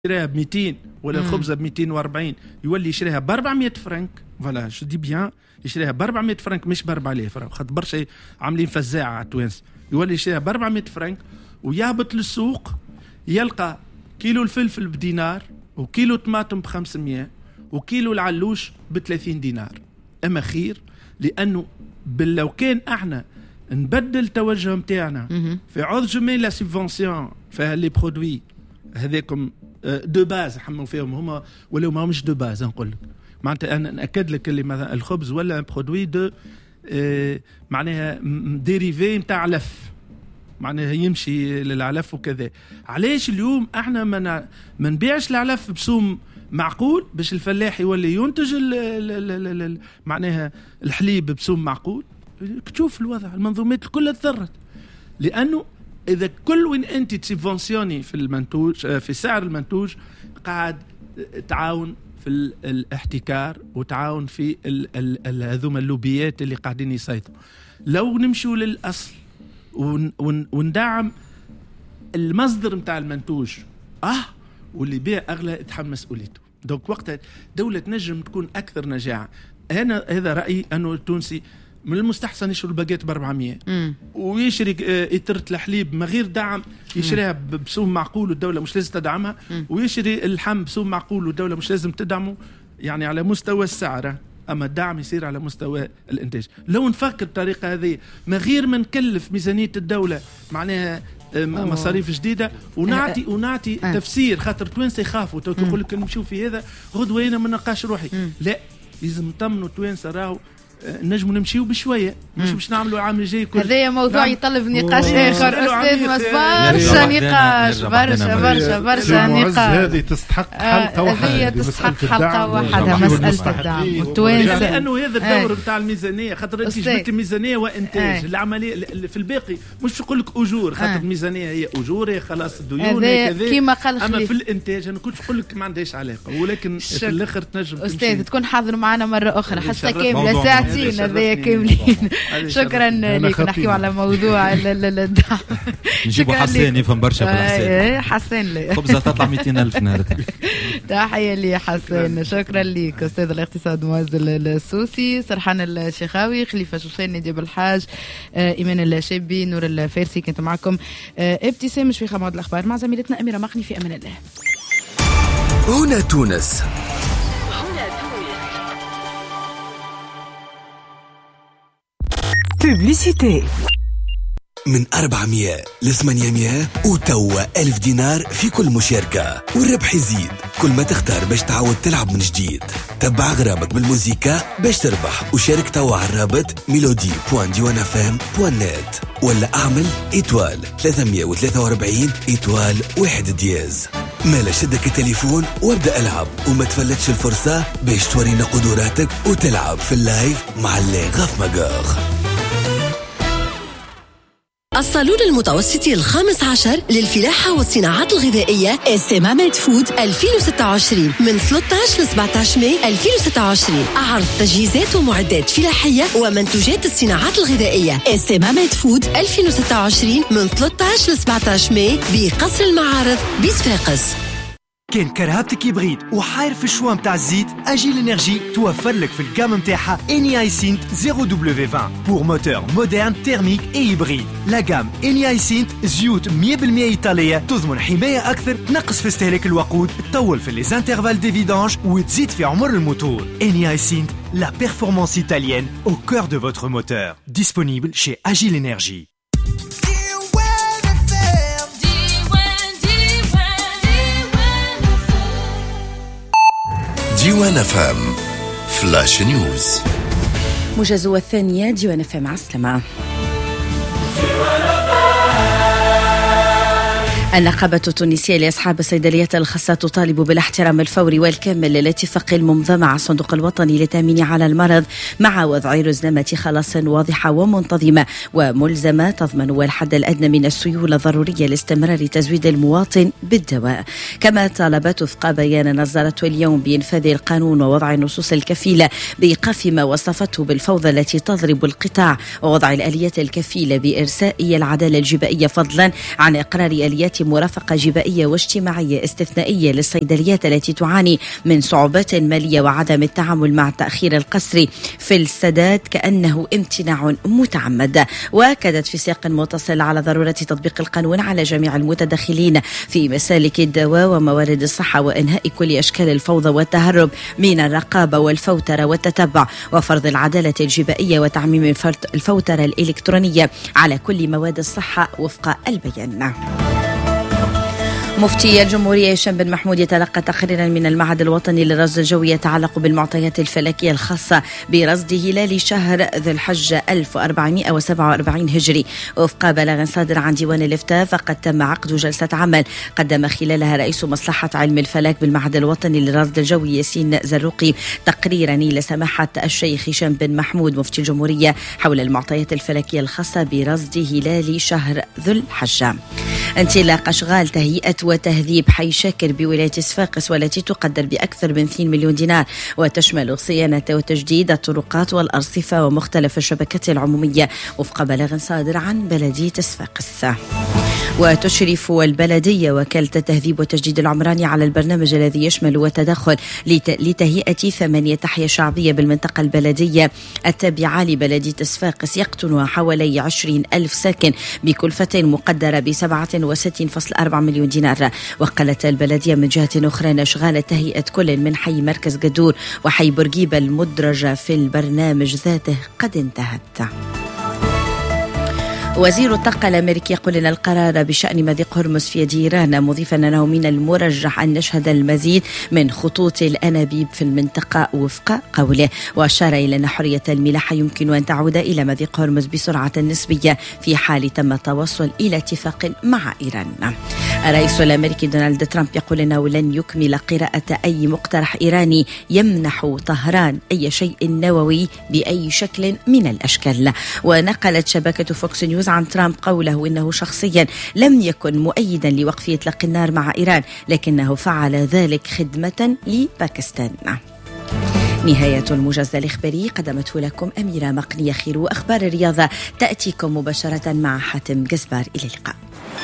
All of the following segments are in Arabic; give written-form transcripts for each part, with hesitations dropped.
يشريها ب 200 ولا الخبزة ب 240 يولي يشريها ب 400 فرنك. فوالا جو دي بيان، يشريها ب 400 فرنك مش ب 4000 فرنك، خاطر برشا عاملين فزاعة على التوانس. يولي يشريها ب 400 فرنك ويهبط للسوق يلقى كيلو الفلفل بدينار وكيلو طماطم ب500 وكيلو العلوش ب30 دينار. اما خير، لانه لو كان احنا نبدل توجه متاعنا في عوض جميع لا سبفونسيون في لي برودوي هذاكم دو باز حموا فيهم هما ولو ما مش دو باز. نقول لك معناتها انا ناكد لك اللي مثلا الخبز ولا برودوي دو معناها ديريفي نتاع علف، معناها يمشي للعلف وكذا. علاش اليوم احنا ما نبيعش العلف بسوم معقول باش الفلاح يولي ينتج معناها الحليب بسوم معقول؟ تشوف الوضع المنظومات الكل تضرت، لانه اذا كل وين انت تسبونسيوني في المنتوج في سعر المنتوج قاعد تعاون في الاحتكار وتعاون في هذوما اللوبيات اللي قاعدين يسيطروا. لو نمشوا للاصل وندعم المصدر متاع المنتوج واللي بيع اغلى يتحمل مسؤوليته. دونك وقتها دولة تنجم تكون اكثر نجاعة. انا هذا رايي، انه التونسي من المستحسن يشري الباجيت ب400 ويشري إترة الحليب ما غير دعم، يشريها بسوم معقول والدولة مش لازم تدعمها، ويشري اللحم بسوم معقول والدولة مش لازم تدعمه، يعني على مستوى السعر. أما الدعم يصير على مستوى الإنتاج. لو نفكر بالطريقة هذه ما غير ما نكلف ميزانية الدولة معناها مصاريف جديدة ونعطي تفسير، خاطر توانسة يخافوا تقول لك نمشيو في هذا غدوة أنا ما نلقاش روحي. لا، لازم نطمنوا توانسة راهو نجموا نمشيو بشويه، مش باش نعملوا عام الجاي كل هذا موضوع يطلب نقاش اخر. استاذ برشا نقاش برشا نقاش. هذه تستحق حلقه واحده، هذه تستحق حلقه واحده مساله الدعم والتوانسه، لانه هذا الدور نتاع الميزانيه. خاطر انت جبت الميزانيه وانتاج العمليه في الباقي مش نقول لك اجور، خاطر الميزانيه هي اجور، هي خلاص الديون كذا كيما قال اما في الانتاج انا كنت نقول لك ما عندهاش علاقه، ولكن في الاخر تنجم استاذ تكون حاضر معنا مره اخرى حصه كامله ساعتين هذيا كاملين. شكرا لك. نحكيو على موضوع الدعم. نجيبوا حسين يفهم برشا في الحسين. حسين لي خبزة تطلع 200,000 نهار. تحية لي حسين. شكرا لك أستاذ الاقتصاد موزل السوسي، سرحان الشيخاوي، خليفة شوشين، نجيب الحاج، إيمان الشابي، نور الفارسي. كنت معكم ابتسام شويخة مواد الأخبار مع زميلتنا أميرة مقني. في أمان الله. هنا تونس. بوبليسيتي. من 400 ل 800 وتوا 1000 دينار في كل مشاركة، والربح يزيد كل ما تختار باش تعود تلعب من جديد. تبع غرامك بالموسيقى باش تربح، وشارك توا على الرابط melody.diwanafm.net ولا اعمل إيتوال 343 إيتوال 1 دياز. مالا شدك التليفون وابدأ العب، وما تفلتش الفرصة باش تورينا قدراتك وتلعب في اللايف مع اللي غاف مقاخ. الصالون المتوسطي ال15 للفلاحة والصناعات الغذائية SMA Med Food 2026 من 13 ل 17 ماي 2026. عرض تجهيزات ومعدات فلاحية ومنتوجات الصناعات الغذائية SMA Med Food 2026 من 13 ل 17 ماي بقصر المعارض بصفاقس. كان كرهبتك يبغيد وحاير في الشوا متاع الزيت، اجي الانرجي توفر لك في الجام متاعها اني سينت 0W20 بور موتور مودرن تيرميك اي هيبريد. لا جام اني سينت زيوت 100% ايطاليه، تضمن حمايه اكثر، تنقص في استهلاك الوقود، تطول في لي انترفال دي فيدانج وتزيد في عمر الموتور. اني سينت لا بيرفورمانس italienne au cœur de votre moteur. Disponible chez Agile Energy. ديوان FM فلاش نيوز. موجز الثانية ديوان FM. مع السلامة. النقابة التونسية لأصحاب الصيدليات الخاصة تطالب بالاحترام الفوري والكامل للاتفاق الممضى مع الصندوق الوطني للتأمين على المرض مع وضع رزنامة خلاص واضحة ومنتظمة وملزمة تضمن الحد الأدنى من السيولة الضرورية لاستمرار تزويد المواطن بالدواء. كما طالبت وفق بيان نصدرته اليوم بإنفاذ القانون ووضع النصوص الكفيلة بإيقاف ما وصفته بالفوضى التي تضرب القطاع، ووضع الآليات الكفيلة بإرساء العدالة الجبائية فضلا عن إقرار آليات مرافقة جبائية واجتماعية استثنائية للصيدليات التي تعاني من صعوبات مالية وعدم التعامل مع التأخير القسري في السداد كأنه امتناع متعمد. وأكدت في سياق متصل على ضرورة تطبيق القانون على جميع المتدخلين في مسالك الدواء وموارد الصحة، وإنهاء كل أشكال الفوضى والتهرب من الرقابة والفوترة والتتبع، وفرض العدالة الجبائية وتعميم الفوترة الإلكترونية على كل مواد الصحة وفق البيان. مفتي الجمهورية هشام بن محمود يتلقى تقريرا من المعهد الوطني للرصد الجوي يتعلق بالمعطيات الفلكية الخاصة برصد هلال شهر ذو الحجة 1447 هجري. وفق بلاغ صادر عن ديوان الإفتاء فقد تم عقد جلسة عمل قدم خلالها رئيس مصلحة علم الفلك بالمعهد الوطني للرصد الجوي ياسين زروقي تقريرا إلى سماحة الشيخ هشام بن محمود مفتي الجمهورية حول المعطيات الفلكية الخاصة برصد هلال شهر ذو الحجة. انطلاق أشغال تهيئة وتهذيب حي شاكر بولاية صفاقس والتي تقدر بأكثر من 2 مليون دينار، وتشمل صيانة وتجديد الطرقات والأرصفة ومختلف الشبكات العمومية وفق بلاغ صادر عن بلدية صفاقس. وتشرف البلدية وكالة التهذيب والتجديد العمراني على البرنامج الذي يشمل التدخل لتهيئة 8 أحياء شعبية بالمنطقة البلدية التابعة لبلدية صفاقس يقطنها حوالي 20,000 ساكن بكلفة مقدرة ب 67.4 مليون دينار. وقالت البلدية من جهة أخرى أن أشغال تهيئة كل من حي مركز قدور وحي بورقيبة المدرجة في البرنامج ذاته قد انتهت. وزير الطاقة الأمريكي يقول أن القرار بشأن مضيق هرمز في يد إيران، مضيفا أنه من المرجح أن نشهد المزيد من خطوط الأنابيب في المنطقة وفق قوله. وأشار إلى أن حرية الملاحة يمكن أن تعود إلى مضيق هرمز بسرعة نسبية في حال تم التوصل إلى اتفاق مع إيران. الرئيس الأمريكي دونالد ترامب يقول أنه لن يكمل قراءة أي مقترح إيراني يمنح طهران أي شيء نووي بأي شكل من الأشكال. ونقلت شبكة فوكس نيوز عن ترامب قوله إنه شخصيا لم يكن مؤيدا لوقف إطلاق النار مع إيران، لكنه فعل ذلك خدمة لباكستان. نهاية الموجز الإخباري قدمته لكم أميرة مقنية خير. وأخبار الرياضة تأتيكم مباشرة مع حاتم جزبار. إلى اللقاء.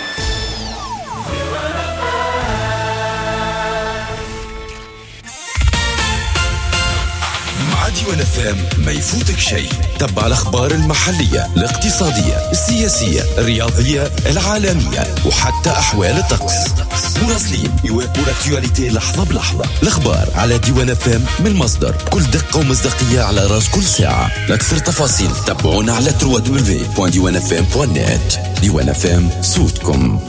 ديوان FM ما يفوتك شيء. تبع الأخبار المحلية، الاقتصادية، السياسية، الرياضية، العالمية، وحتى أحوال الطقس. مراسلين يواكبوا الأكتواليتي لحظة بلحظة. الأخبار على ديوان FM من مصدر كل دقة ومصداقية على رأس كل ساعة. لأكثر تفاصيل تابعونا على www.diwanfm.net. ديوان FM صوتكم.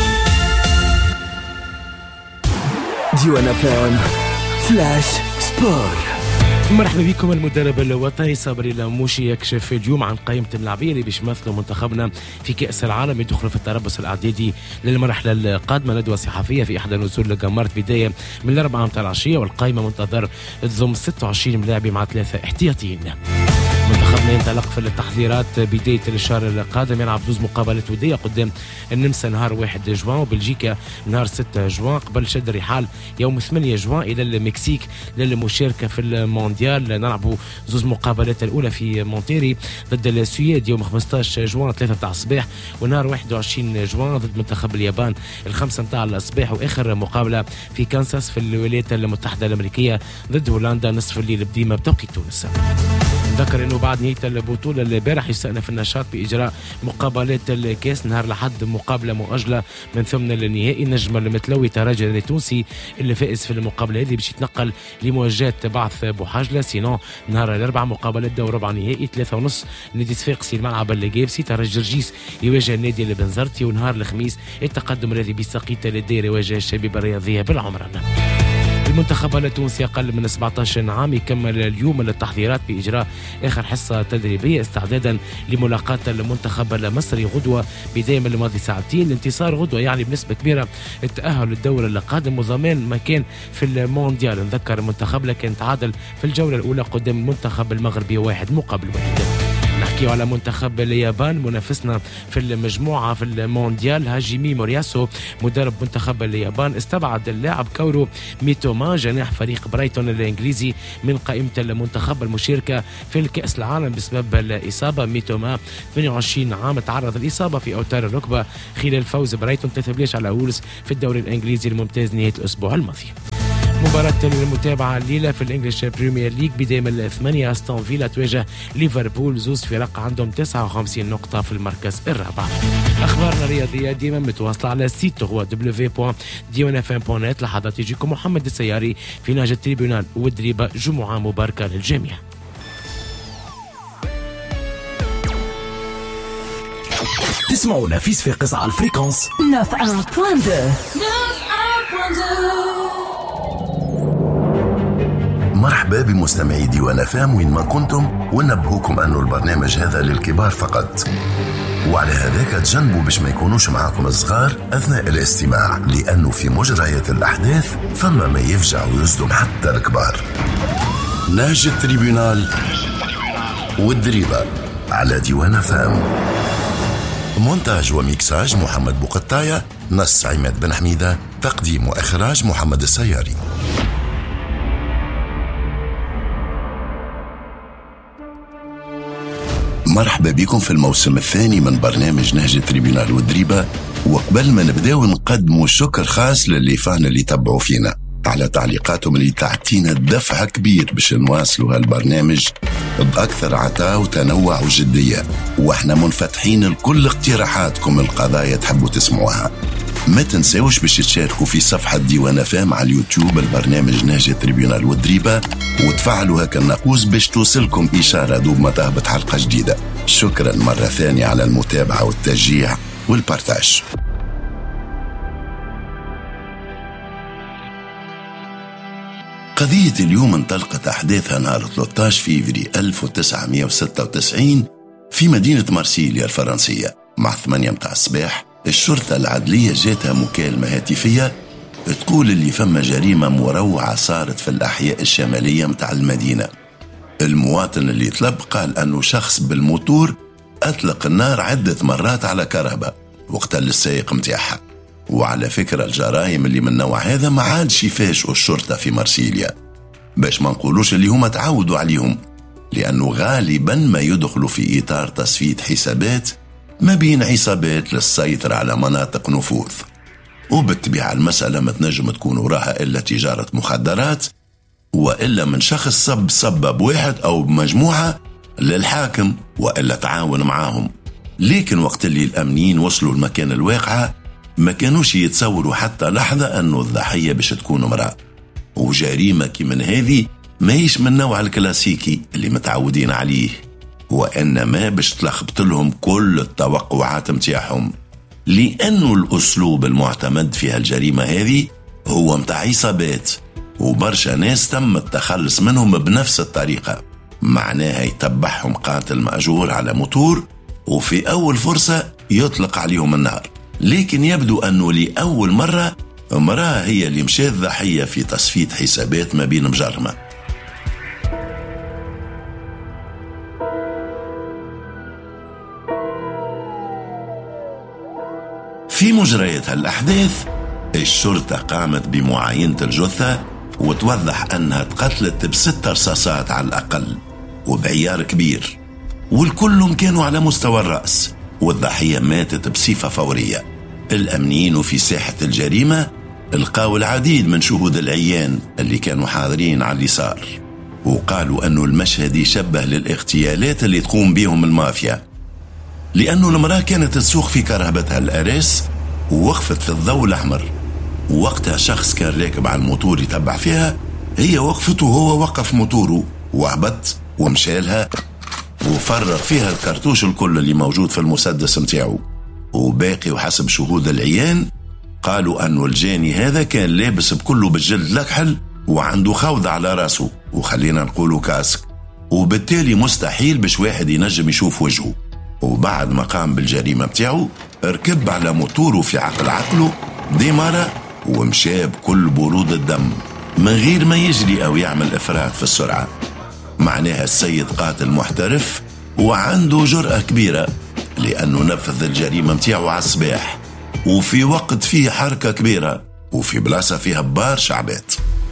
ديوان FM فلاش سبور. مرحبا بكم. المدرب الوطني صابري لاموشي يكشف اليوم عن قائمة اللاعبين اللي باش يمثلوا منتخبنا في كأس العالم يدخلوا في التربص الإعدادي للمرحلة القادمة. ندوة صحفية في إحدى النزول قمرت بداية من 4 متاع العشية، والقائمة منتظر تضم 26 لاعب مع 3 احتياطيين. منتخبنا ينطلق في التحضيرات بداية الشهر القادم، يلعب 2 مقابلات ودية قدام النمسا نهار 1 جوان وبلجيكا نهار 6 جوان، قبل شد الرحال يوم 8 جوان إلى المكسيك للمشاركة في المونديال. نلعبوا 2 مقابلات الأولى في مونتيري ضد السويد يوم 15 جوان 3 متاع الصباح، ونهار 21 جوان ضد منتخب اليابان 5 متاع الصباح، وآخر مقابلة في كانساس في الولايات المتحدة الأمريكية ضد هولندا نصف الليل بديمة بتوقيت تونس. ذكر انه بعد نهايه البطوله البارح يستأنف النشاط باجراء مقابلات الكاس نهار لحد مقابله مؤجله من ثمن النهائي. النجم المتلوي ترجي التونسي اللي فائز في المقابله هذه باش يتنقل لمواجهه بعث بوحاجله. سينو نهار الاربعاء مقابلات دور ربع نهائي 3:30 نادي صفاقسي الملعب القابسي ترجي جرجيس يواجه النادي البنزرتي، ونهار الخميس التقدم الذي بساقيته للدير يواجه الشبيبه الرياضيه بالعمران. المنتخب التونسي أقل من 17 عام يكمل اليوم التحضيرات بإجراء آخر حصة تدريبية استعدادا لملاقاة المنتخب المصري غدوة بداية من الماضي ساعتين. الانتصار غدوة يعني بنسبة كبيرة التأهل للدور القادم وضمان مكان في المونديال. نذكر المنتخب كان تعادل في الجولة الأولى قدام المنتخب المغربي 1-1. نحكي على منتخب اليابان منافسنا في المجموعة في المونديال. هاجيمي مورياسو مدرب منتخب اليابان استبعد اللاعب كورو ميتوما جناح فريق برايتون الإنجليزي من قائمة المنتخب المشاركة في الكأس العالم بسبب الإصابة. ميتوما 28 عام تعرض الإصابة في أوتار الركبة خلال فوز برايتون 3-0 على وولز في الدوري الإنجليزي الممتاز نهاية الأسبوع الماضي. مباراة للمتابعة الليلة في الانجليش بريمير ليج بداية من 8 أستون فيلا تواجه ليفربول. زوز فرق عندهم 59 نقطة في المركز الرابع. أخبارنا الرياضية ديما متواصلة على سيت www.dionfm.net. لحظات يجيكم محمد السياري في نهج التريبيونال والدريبة. جمعة مباركة للجميع. تسمعونا في صفاقس على الفريكونس 91.2. مرحبا بمستمعي ديوان فام وين ما كنتم، ونبهوكم أنه البرنامج هذا للكبار فقط، وعلى هذاك تجنبوا باش ما يكونوش معاكم الصغار أثناء الاستماع، لأنه في مجريات الأحداث فما ما يفجع ويصدم حتى الكبار. نهج التريبيونال والدريبة على ديوان فام. مونتاج وميكساج محمد بوقطاية، نص عماد بن حميدة، تقديم وإخراج محمد السياري. مرحبا بكم في الموسم الثاني من برنامج نهج التريبيونال والدريبة. وقبل ما نبداو نقدموا شكر خاص للي فانا اللي تبعوا فينا على تعليقاتهم اللي تعطينا دفع كبير باش نواصلوا هالبرنامج بأكثر عطاء وتنوع وجدية، واحنا منفتحين لكل اقتراحاتكم القضايا تحبوا تسمعوها. ما تنسوش باش تشاركوا في صفحة ديوان فام على اليوتيوب البرنامج نهج التريبيونال والدريبة، وتفعلوا هكا الناقوس باش توصلكم إشارة دوب ما تهبط حلقة جديدة. شكرا مرة ثانية على المتابعة والتشجيع والبارتاج. قضية اليوم انطلقت أحداثها نهار 13 فيفري 1996 في مدينة مارسيليا الفرنسية. مع 8 متاع الصباح الشرطة العدلية جاتها مكالمة هاتفية تقول اللي فما جريمة مروعة صارت في الأحياء الشمالية متاع المدينة. المواطن اللي طلب قال أنه شخص بالموتور أطلق النار عدة مرات على كهرباء وقتل السائق متاعها. وعلى فكرة الجرائم اللي من نوع هذا ما عادش يفاجئوا الشرطة في مارسيليا، باش ما نقولوش اللي هما تعودوا عليهم، لأنه غالبا ما يدخلوا في إطار تصفية حسابات ما بين عصابات للسيطرة على مناطق نفوذ. وبالطبيعة المسألة ما تنجم تكون وراها إلا تجارة مخدرات، وإلا من شخص سبب واحد أو بمجموعة للحاكم وإلا تعاون معاهم. لكن وقت اللي الأمنيين وصلوا المكان الواقعة ما كانوش يتصوروا حتى لحظة أنه الضحية باش تكون امرأة. وجريمة كي من هذه ماهيش من نوع الكلاسيكي اللي متعودين عليه، وإنما باش تلخبط لهم كل التوقعات متاعهم، لأنه الأسلوب المعتمد في هالجريمة هذه هو متاع عصابات، وبرشا ناس تم التخلص منهم بنفس الطريقة. معناها يتبعهم قاتل مأجور على موتور وفي أول فرصة يطلق عليهم النار. لكن يبدو أنه لأول مرة امرأة هي اللي مشات ضحية في تصفية حسابات ما بين مجرمة. في مجريات هالأحداث الشرطة قامت بمعاينة الجثة وتوضح أنها تقتلت ب6 رصاصات على الأقل وبعيار كبير، والكلهم كانوا على مستوى الرأس، والضحية ماتت بصفة فورية. الأمنيين وفي ساحة الجريمة لقاوا العديد من شهود العيان اللي كانوا حاضرين على اللي صار، وقالوا أنه المشهد يشبه للاغتيالات اللي تقوم بهم المافيا، لأنه المرأة كانت تسوق في كرهبتها الأريس ووقفت في الضوء الأحمر، ووقتها شخص كان راكب على الموتور يتبع فيها، هي وقفت وهو وقف موتوره وهبط ومشالها وفرغ فيها الكرتوش الكل اللي موجود في المسدس متاعه. وباقي وحسب شهود العيان قالوا أنه الجاني هذا كان لابس بكله بالجلد لكحل وعنده خوذة على راسه وخلينا نقوله كاسك، وبالتالي مستحيل باش واحد ينجم يشوف وجهه. وبعد ما قام بالجريمة متاعه ركب على موتوره في عقله ديمارة ومشى بكل برود الدم من غير ما يجري أو يعمل إفراط في السرعة. معناها السيد قاتل محترف وعنده جرأة كبيرة لأنه نفذ الجريمة متاعه على الصباح وفي وقت فيه حركة كبيرة وفي بلاصة فيها برشا عباد.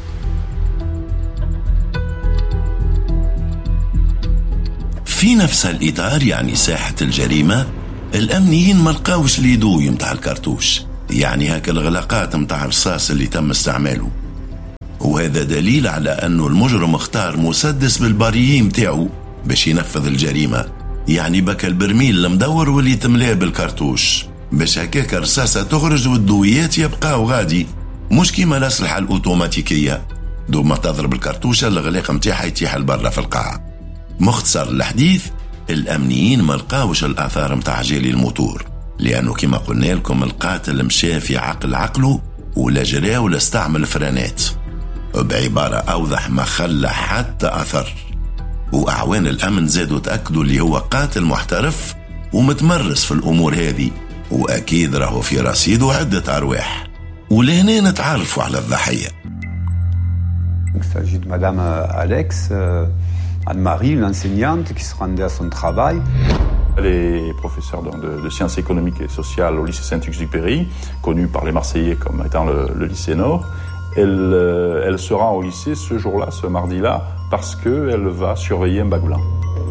في نفس الإطار يعني ساحة الجريمة الأمنيين ما لقاوش اليدوي متاع الكرتوش، يعني هاك الغلاقات متاع الرصاص اللي تم استعماله، وهذا دليل على أنه المجرم اختار مسدس بالباريين متاعه باش ينفذ الجريمة، يعني بك البرميل المدور واللي تملاه بالكرتوش باش هكاك الرصاصة تخرج والدويات يبقاو غادي، مش كيما الأسلحة الأوتوماتيكية دوما تضرب الكرتوشة الغلاق متاعها يتيح البرة في القاعة. مختصر الحديث الأمنيين ما لقاوش الآثار متاع جالي الموتور، لأنه كما قلنا لكم القاتل مشى في عقله ولا جرى ولا استعمل فرانات، بعبارة أوضح ما خلى حتى أثر. وأعوان الأمن زادوا تأكدوا اللي هو قاتل محترف ومتمرس في الأمور هذه، وأكيد راهو في رصيده عدة أرواح، ولهنا نتعرفوا على الضحية. Il s'agit de Madame Alex Anne-Marie, une enseignante qui se rendait à son travail. Elle est professeure de sciences économiques et sociales au lycée Saint-Exupéry, connue par les Marseillais comme étant le lycée Nord. Elle se rend au lycée ce jour-là, ce mardi-là, parce qu'elle va surveiller un bac blanc.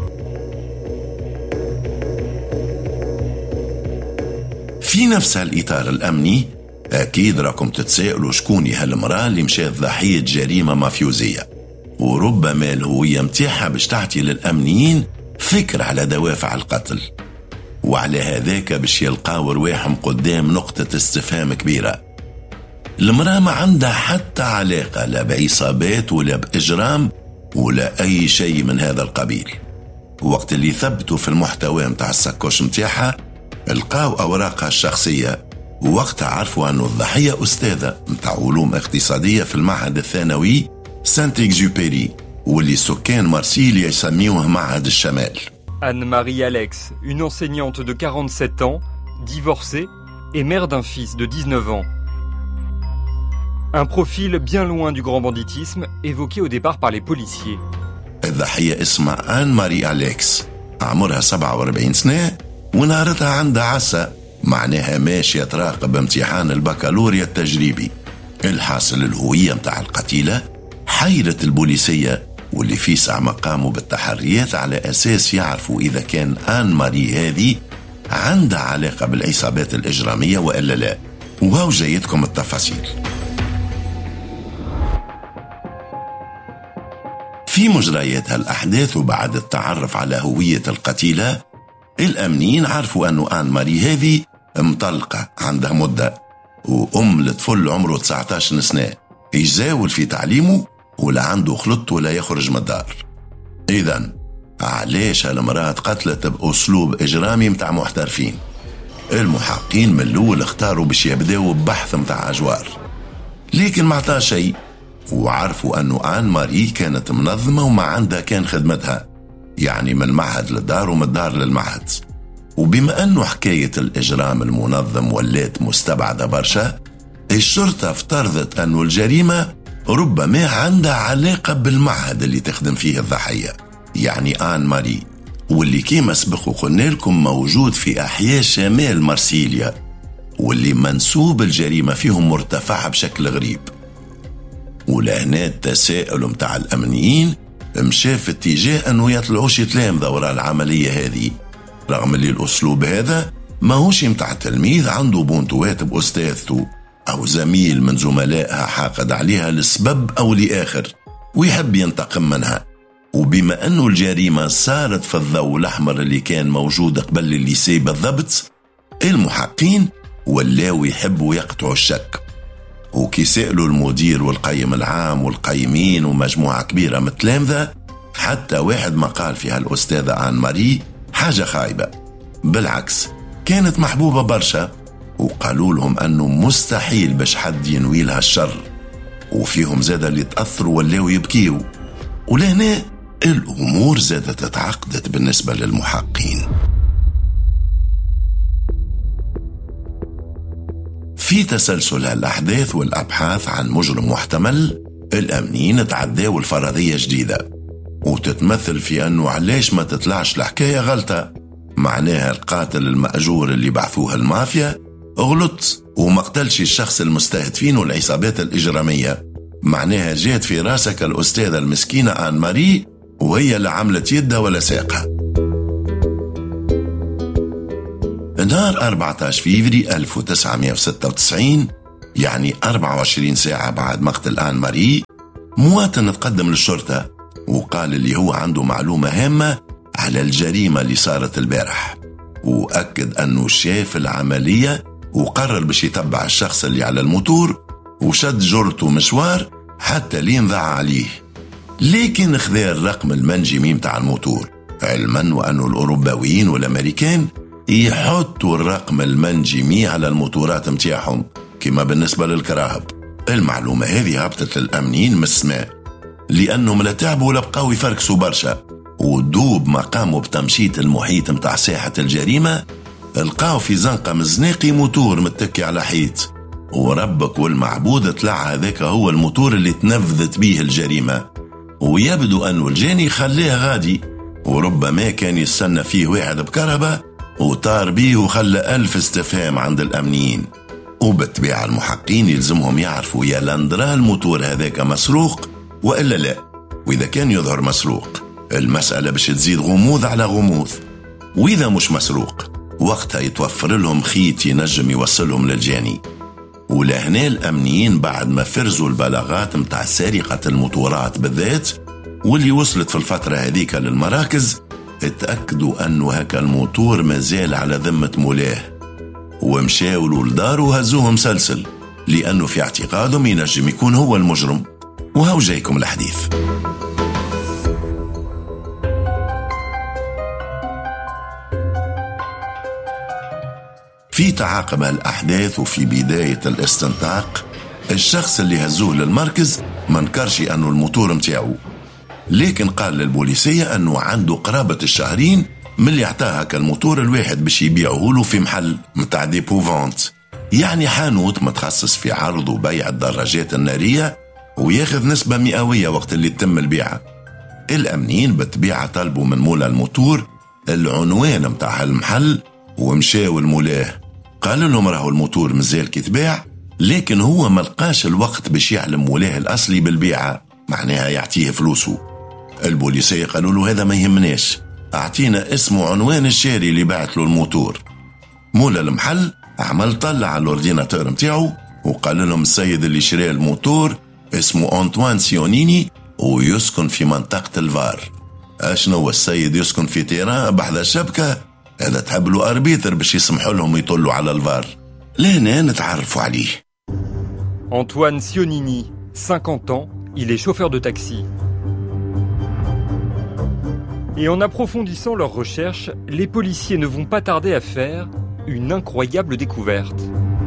في نفس الإطار الأمني أكيد راكم تتساءلوا شكون هالمرأة اللي مشات ضحية جريمة مافيوزية، وربما الهوية متاعها باش تعطي للأمنيين فكر على دوافع القتل، وعلى هذاك باش يلقاو رواحهم قدام نقطة استفهام كبيرة. المرأة ما عندها حتى علاقة لا بعصابات ولا بإجرام ولا أي شيء من هذا القبيل. وقت اللي ثبتوا في المحتوى متاع الساكوش متاعها لقاو أوراقها الشخصية، ووقتها عرفوا أنه الضحية أستاذة متاع علوم اقتصادية في المعهد الثانوي سانت إكزوبيري، واللي سكان مارسيل يسميوه معهد الشمال. Anne-Marie Alex, une enseignante de 47 ans, divorcée et mère d'un fils de 19 ans. Un profil bien loin du grand banditisme évoqué au départ par les policiers. الضحية اسمها آن ماري أليكس، عمرها 47 سنة، ونهارتها عندها عسى، معناها ماشية تراقب امتحان البكالوريا التجريبي. الحاصل الهوية متاع القتيلة حيرت البوليسية، واللي في ساعة ما قاموا بالتحريات على أساس يعرفوا إذا كان آن ماري هذه عندها علاقة بالعصابات الإجرامية وإلا لا. وهو جايتكم التفاصيل. في مجريات هالأحداث وبعد التعرف على هوية القتيلة، الأمنيين عرفوا أنه آن ماري هذه مطلقة عندها مدة، وأم لطفل عمره 19 سنة يجاول في تعليمه ولا عنده خلط ولا يخرج من الدار. إذن علاش هالمرأة قتلت بأسلوب إجرامي متاع محترفين؟ المحققين من الأول اختاروا باش يبداوا ببحث متاع أجوار، لكن ما عطاه شيء، وعرفوا أنه آن ماري كانت منظمة وما عندها كان خدمتها، يعني من المعهد للدار ومن الدار للمعهد. وبما أنه حكاية الإجرام المنظم ولات مستبعدة برشا، الشرطة افترضت أنه الجريمة ربما عندها علاقة بالمعهد اللي تخدم فيه الضحية، يعني آن ماري، واللي كيما سبق وقلنا لكم موجود في أحياء شمال مارسيليا، واللي منسوب الجريمة فيهم مرتفع بشكل غريب. ولهنا التساؤل متاع الأمنيين مشى في اتجاه أنه يطلعوش يتلام وراء العملية هذه، رغم اللي الأسلوب هذا ماهوش متاع تلميذ عنده بونتوات بأستاذته أو زميل من زملائها حاقد عليها لسبب أو لآخر ويحب ينتقم منها. وبما أنه الجريمة صارت في الضوء الأحمر اللي كان موجود قبل الليسي بالضبط، المحققين ولاو يحبوا يقطعوا الشك، وكي سألوا المدير والقيم العام والقيمين ومجموعة كبيرة من التلامذة، حتى واحد ما قال فيها الأستاذة آن ماري حاجة خايبة، بالعكس كانت محبوبة برشا، وقالوا لهم أنه مستحيل باش حد ينوي لها الشر، وفيهم زاد اللي تأثروا ولاو يبكيوا. ولهنا الأمور زادت تتعقدت بالنسبة للمحققين. في تسلسل الأحداث والأبحاث عن مجرم محتمل، الأمنيين تعداوا الفرضية جديدة، وتتمثل في أنه علاش ما تطلعش الحكاية غلطة. معناها القاتل المأجور اللي بعثوها المافيا غلط وما قتلش الشخص المستهدفين والعصابات الإجرامية. معناها جات في راسك الأستاذة المسكينة آن ماري وهي اللي عملت يدها ولا ساقها. نهار 14 فيفري 1996 يعني 24 ساعة بعد مقتل آن ماري، مواطن تقدم للشرطة وقال اللي هو عنده معلومة هامة على الجريمة اللي صارت البارح، وأكد أنه شاف العملية وقرر باش يتبع الشخص اللي على الموتور وشد جرته مشوار حتى لين ضاع عليه. لكن خذا الرقم المنجمي متاع الموتور، علما وأنه الأوروبيين والأمريكان يحطوا الرقم المنجمي على الموتورات متاعهم كما بالنسبة للكراهب. المعلومة هذه هبطت للأمنيين من السماء لأنهم لا تعبوا ولا بقاو يفركسوا برشا، ودوب ما قاموا بتمشيط المحيط متاع ساحة الجريمة لقاو في زنقة مزناقي موتور متكي على حيط، وربك والمعبود طلع هذاك هو الموتور اللي تنفذت به الجريمة. ويبدو أنه الجاني خلاه غادي، وربما كان يستنى فيه واحد بكربة وطار بيه وخلى 1000 استفهام عند الأمنيين. وبالطبيعة المحققين يلزمهم يعرفوا يا لاندرا الموتور هذاك مسروق وإلا لا، وإذا كان يظهر مسروق المسألة باش تزيد غموض على غموض، وإذا مش مسروق وقتها يتوفر لهم خيط ينجم يوصلهم للجاني. ولهنا الأمنيين بعد ما فرزوا البلاغات متاع سرقة الموتورات بالذات واللي وصلت في الفترة هذيك للمراكز، اتأكدوا أنه هكا الموتور مازال على ذمة مولاه، ومشاولوا لداره وهزوه مسلسل لأنه في اعتقادهم ينجم يكون هو المجرم. وهو جايكم الحديث. في تعاقب الأحداث وفي بداية الاستنطاق الشخص اللي هزوه للمركز ما نكرش أنه الموتور متاعه، لكن قال للبوليسية أنه عنده قرابة الشهرين من اللي اعطاها كالموتور الواحد باش يبيعه له في محل متاع ديبوفانت، يعني حانوت متخصص في عرض وبيع الدراجات النارية، وياخذ نسبة مئوية وقت اللي تتم البيعة. الأمنيين بالطبيعة طلبوا من مولا الموتور العنوان متاع المحل ومشاو المولاه، قال لهم راهو الموتور مازال كيتباع، لكن هو ملقاش الوقت باش يعلم مولاه الأصلي بالبيعة، معناها يعطيه فلوسه. البوليسية قالوا له هذا ما يهمناش، أعطينا اسم وعنوان الشاري اللي بعت له الموتور. مولا المحل عمل طلع على الاورديناتور متاعه وقال لهم السيد اللي شرى الموتور اسمه أنطوان سيونيني ويسكن في منطقة الفار. أشنو السيد يسكن في تيران بحذا الشبكة؟ هذا تحب له أربيتر باش يسمحوا لهم يطلوا على الفار. لهنا نتعرفوا عليه. Antoine Sionini, 50 ans, il est chauffeur de taxi. Et en approfondissant leurs recherches, les policiers ne vont pas tarder à faire une incroyable découverte.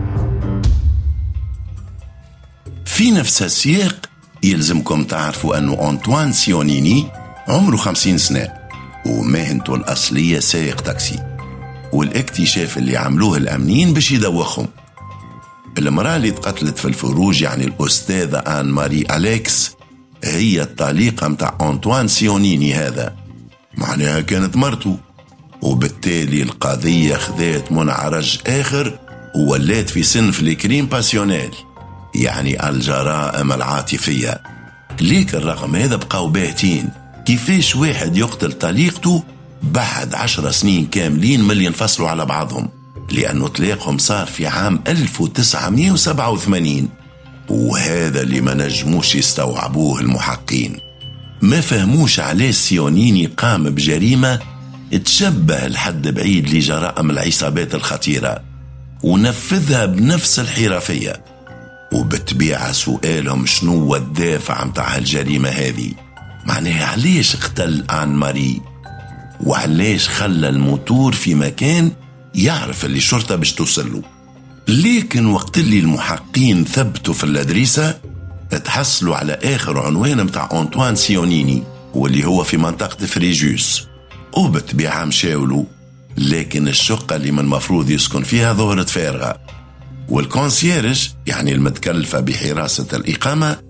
في نفس السياق يلزمكم تعرفوا أنه أنطوان سيونيني عمره 50 سنة ومهنته الأصلية سائق تاكسي، والاكتشاف اللي عملوه الأمنيين باش يدوخهم. المرأة اللي تقتلت في الفروج يعني الأستاذة آن ماري أليكس هي الطليقة متاع أنطوان سيونيني هذا، معناها كانت مرته، وبالتالي القضية خذات منعرج آخر وولات في صنف الكريم باسيونيل، يعني الجرائم العاطفية. ليك الرقم هذا بقاو باهتين كيفاش واحد يقتل طليقته بعد 10 سنين كاملين من اللي ينفصلوا على بعضهم، لأنه طلاقهم صار في عام 1987. وهذا اللي ما نجموش يستوعبوه المحققين، ما فهموش عليه سيونيني قام بجريمة تشبه لحد بعيد لجرائم العصابات الخطيرة ونفذها بنفس الحرفية. وبالطبيعة سؤالهم شنو الدافع متاع الجريمة هذه، معناها علاش اقتل آن ماري وعلاش خلى الموتور في مكان يعرف اللي الشرطة باش توصله. لكن وقت اللي المحققين ثبتوا في الأدريسة تحصلوا على آخر عنوان متاع أنطوان سيونيني واللي هو في منطقة فريجوس، وبالطبيعة مشاولوا، لكن الشقة اللي من المفروض يسكن فيها ظهرت فارغة، والكونسيرج يعني المتكلفة بحراسة الإقامة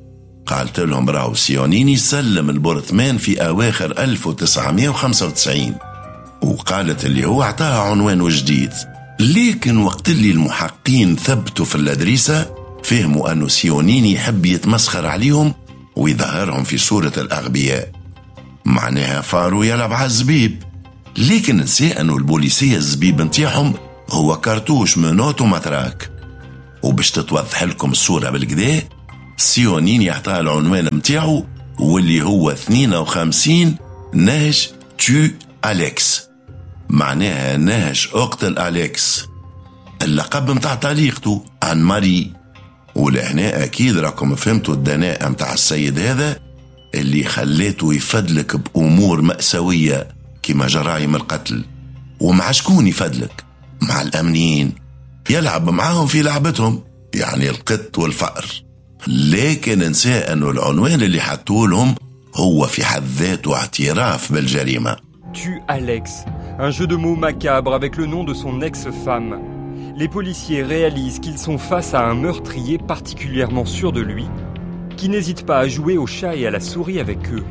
قالت لهم راهو سيونيني سلم البرثمان في أواخر 1995 وقالت اللي هو اعطاها عنوان جديد. لكن وقت اللي المحققين ثبتوا في الأدريسة فهموا أنه سيونيني يحب يتمسخر عليهم ويظهرهم في صورة الأغبياء، معناها فارو يلعب على الزبيب. لكن نسي أنه البوليسية الزبيب نتاعهم هو كارتوش منوت ومتراك. وباش تتوضح لكم الصورة بالكدا، سيونيني يعطى العنوان متاعه واللي هو 52 نهج تو أليكس، معناها نهج اقتل أليكس، اللقب متاع طليقته عن ماري. ولهنا أكيد راكم فهمتوا الدناءة متاع السيد هذا اللي خليته يفدلك بأمور مأساوية كما جرائم القتل. ومع شكون يفدلك؟ مع الأمنين، يلعب معاهم في لعبتهم، يعني القط والفأر. لكن ننسى أنه العنوان اللي حطولهم هو في حد ذاته اعتراف بالجريمة. Tue Alex, un jeu de mots macabre avec le nom de son ex-femme. Les policiers réalisent qu'ils sont face à un meurtrier particulièrement sûr de lui, qui n'hésite pas à jouer au chat et à la souris avec eux.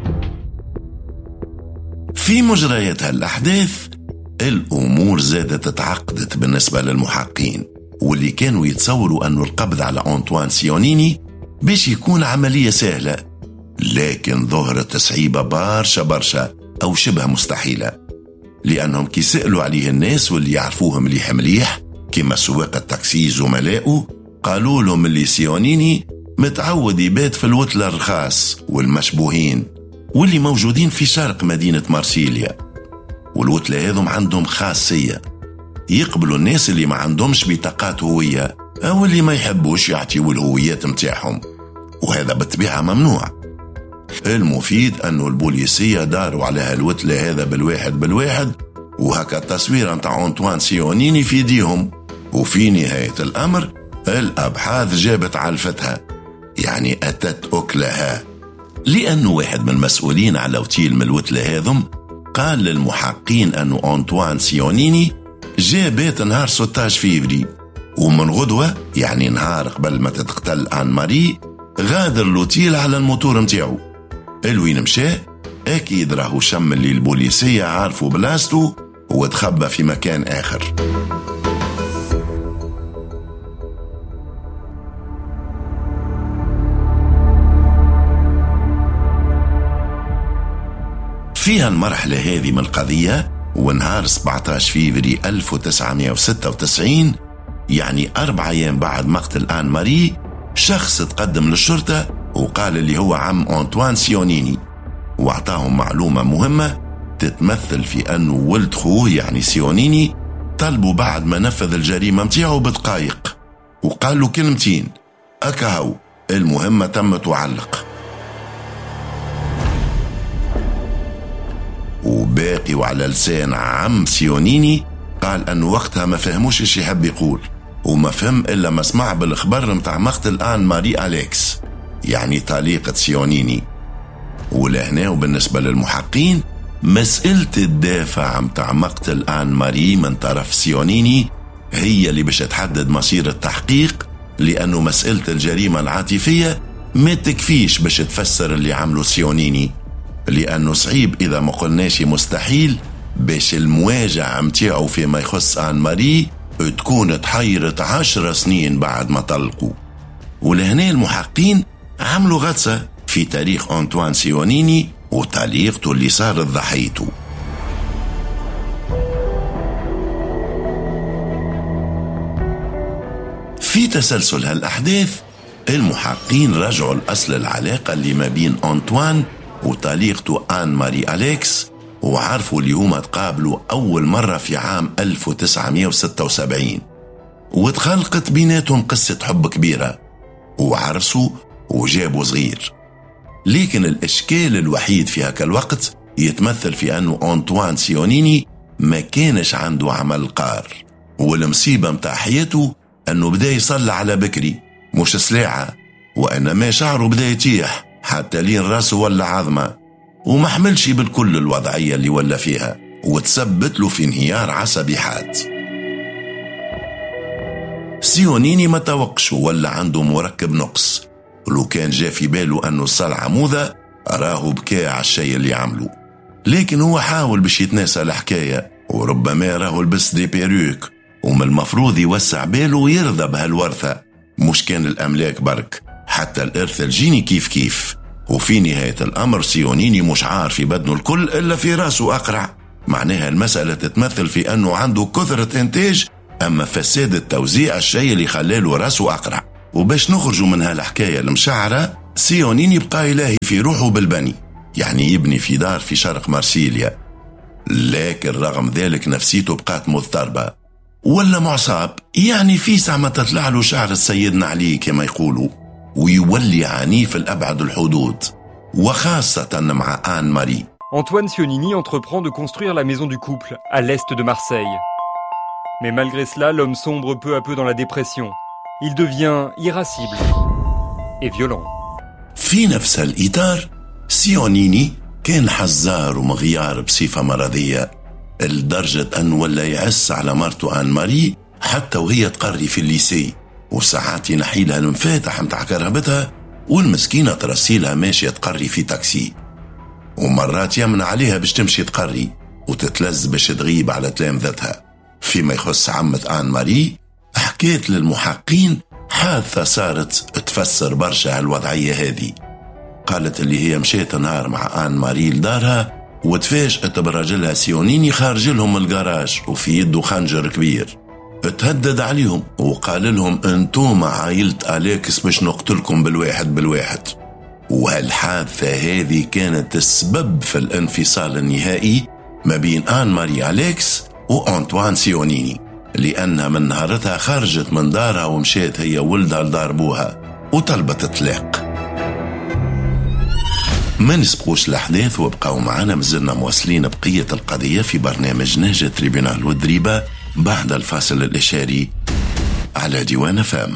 في مجريات هالأحداث الأمور زادت تعقدت بالنسبة للمحققين، واللي كانوا يتصوروا أنه القبض على أنطوان سيونيني باش يكون عملية سهلة، لكن ظهرت صعيبة برشا أو شبه مستحيلة. لأنهم كي سألوا عليه الناس واللي يعرفوهم مليح كما سواق التاكسي زملائه، قالوا لهم اللي سيونيني متعود يبات في الوتلة الرخاص والمشبوهين واللي موجودين في شرق مدينة مارسيليا. والوتلة هذم عندهم خاصية، يقبلوا الناس اللي ما عندهمش بطاقات هوية أو اللي ما يحبوش يعطيوا الهويات متاعهم، وهذا بالطبيعة ممنوع. المفيد أنه البوليسية داروا على هالوتلة هذا بالواحد وهكا التصوير نتاع أنطوان سيونيني في ديهم. وفي نهاية الأمر الأبحاث جابت علفتها، يعني أتت أكلها، لأنه واحد من المسؤولين على اوتيل من الوتلة هذم قال للمحققين أنه أنطوان سيونيني جاء بيت نهار 16 فيفري، ومن غدوة يعني نهار قبل ما تتقتل آن ماري غادر الوتيل على الموتور متاعو. الوين مشى؟ أكيد راهو شم اللي البوليسية عارفوا بلاستو وتخبى في مكان آخر. فيها المرحلة هذه من القضية ونهار 17 فيفري 1996، يعني 4 أيام بعد مقتل آن ماري، شخص تقدم للشرطة وقال اللي هو عم أنطوان سيونيني، واعطاهم معلومة مهمة تتمثل في أنه ولد خوه يعني سيونيني طلبوا بعد ما نفذ الجريمة متاعه بدقائق، وقال له كلمتين أكهو المهمة تمت وعلق. وباقي وعلى لسان عم سيونيني قال أنه وقتها ما فهموش ايش يحب يقول، وما فهم إلا ما سمع بالخبر متاع مقتل آن ماري أليكس يعني طليقة سيونيني. ولهنا وبالنسبة للمحققين مسألة الدافع متاع مقتل آن ماري من طرف سيونيني هي اللي باش تحدد مصير التحقيق، لأنه مسألة الجريمة العاطفية ما تكفيش باش تفسر اللي عمله سيونيني، لأنه صعيب إذا ما قلناش مستحيل باش المواجهة متاعه فيما يخص آن ماري تكون تحيرت 10 سنين بعد ما طلقوا. ولهنا المحققين عملوا غطسة في تاريخ أنطوان سيونيني وطليقته اللي صارت ضحيته. في تسلسل هالأحداث المحققين رجعوا الأصل العلاقة اللي ما بين أنطوان وطليقته آن ماري أليكس، وعرفوا اللي هما تقابلوا أول مرة في عام 1976 وتخلقت بيناتهم قصة حب كبيرة، وعرسوا وجابوا صغير. لكن الإشكال الوحيد في هكا الوقت يتمثل في أنه أنطوان سيونيني ما كانش عنده عمل قار، والمصيبة متاع حياته أنه بدأ يصلى على بكري مش سلاعة، وإنما شعره بدأ يتيح حتى لين راسه ولا عظمة، وما حملش بالكل الوضعية اللي ولا فيها، وتثبت له في انهيار عصبي حاد. سيونيني ما توقش ولا عنده مركب نقص، ولو كان جاء في باله أنه الصلع عموذة راه بكى على الشيء اللي عمله، لكن هو حاول باش يتناسى الحكاية، وربما راه لبس دي بيروك، ومن المفروض يوسع باله ويرضى بهالورثة، مش كان الأملاك برك، حتى الإرث الجيني كيف كيف. وفي نهاية الأمر سيونيني مش عارف في بدنه الكل إلا في راسه أقرع. معناها المسألة تتمثل في أنه عنده كثرة إنتاج، أما فساد التوزيع الشيء اللي خلاله راسه أقرع. وباش نخرجوا من هالحكاية المشعرة، سيونيني بقى يلاهي في روحه بالبني، يعني يبني في دار في شرق مارسيليا، لكن رغم ذلك نفسيته بقات مضطربة ولا معصاب، يعني في ساعة ما تطلع له شعر سيدنا علي كما يقولوا، ويولي عنيف الأبعد الحدود، وخاصة مع آن ماري. Antoine Sionini entreprend de construire la maison du couple à l'est de Marseille. Mais malgré cela, l'homme sombre peu à peu dans la dépression. Il devient irascible et violent. في نفس الإطار سيونيني كان حزار ومغيار بصفة مرضية، لدرجة أن ولا يعس على مرته آن ماري حتى وهي تقري في الليسي، وساعات ينحيلها المفاتح متاع كرهبتها والمسكينة ترسيلها ماشية تقري في تاكسي، ومرات يمنع عليها باش تمشي تقري وتتلز باش تغيب على تلامذتها. فيما يخص عمة آن ماري، حكيت للمحققين حادثة صارت تفسر برشا هالوضعية هذه. قالت اللي هي مشيت نهار مع آن ماري لدارها وتفاجأت براجلها سيونيني خارج لهم الجراج وفي يده خنجر كبير، تهدد عليهم وقال لهم انتم عائلة أليكس باش نقتلكم بالواحد. وهالحادثة هذه كانت السبب في الانفصال النهائي ما بين آن ماري أليكس وأنطوان سيونيني، لأنها من نهارتها خرجت من دارها ومشيت هي ولدها لدار بوها وطلبت الطلاق. ما نسبقوش الأحداث وبقاو معنا، مازلنا مواصلين بقية القضية في برنامج نهج تريبيونال والدريبة بعد الفاصل الإشاري على ديوان فام.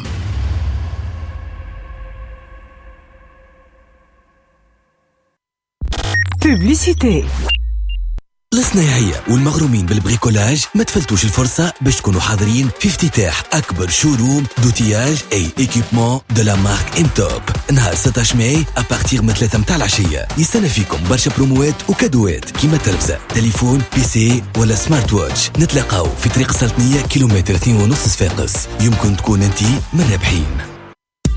بوبليسيتي. الصنايعية والمغرومين بالبريكولاج ما تفلتوش الفرصة باش تكونوا حاضرين في افتتاح أكبر شوروم دوتياج أي إيكيبمون دو لا مارك إمتوب نهار 16 ماي أبارتيغ من 3 متاع العشية. يستنى فيكم برشا بروموات وكادوات كيما تلفزة، تليفون، بيسي ولا سمارت واتش. نتلاقاو في طريق السلطنية كيلومتر 2.5 صفاقس. يمكن تكون انتي من رابحين.